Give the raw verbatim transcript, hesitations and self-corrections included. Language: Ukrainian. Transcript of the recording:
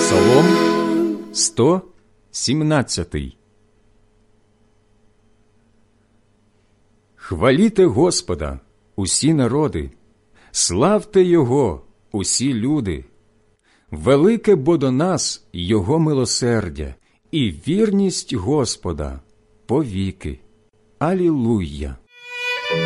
Псалом сто сімнадцятий. Хваліте Господа, усі народи, славте Його, усі люди. Велике бо до нас Його милосердя і вірність Господа повіки. Алілуя!